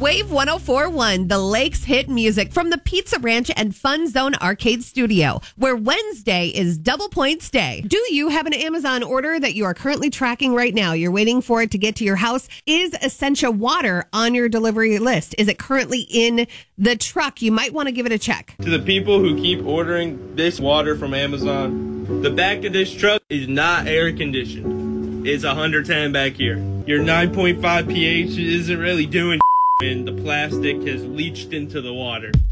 Wave 104.1, the Lakes hit music from the Pizza Ranch and Fun Zone Arcade Studio, where Wednesday is double points day. Do you have an Amazon order that you are currently tracking right now? You're waiting for it to get to your house. Is Essentia Water on your delivery list? Is it currently in the truck? You might want to give it a check. To the people who keep ordering this water from Amazon, the back of this truck is not air conditioned. It's 110 back here. Your 9.5 pH isn't really doing and the plastic has leached into the water.